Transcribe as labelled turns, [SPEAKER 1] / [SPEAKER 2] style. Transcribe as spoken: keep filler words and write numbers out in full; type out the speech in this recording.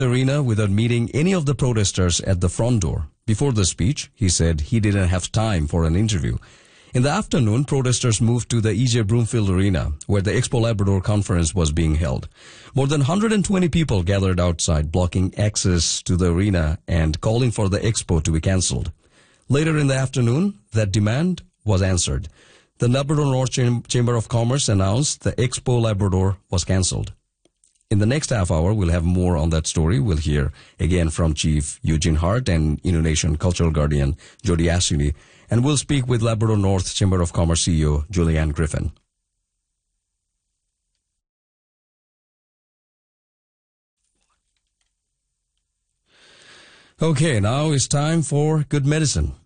[SPEAKER 1] arena without meeting any of the protesters at the front door. Before the speech, he said he didn't have time for an interview. In the afternoon, protesters moved to the E J Broomfield Arena, where the Expo Labrador conference was being held. More than one hundred twenty people gathered outside, blocking access to the arena and calling for the expo to be cancelled. Later in the afternoon, that demand was answered. The Labrador North Cham- Chamber of Commerce announced the Expo Labrador was cancelled. In the next half hour, we'll have more on that story. We'll hear again from Chief Eugene Hart and Indonesian Cultural Guardian Jody Ashley, and we'll speak with Labrador North Chamber of Commerce C E O Julianne Griffin. Okay, now it's time for Good Medicine.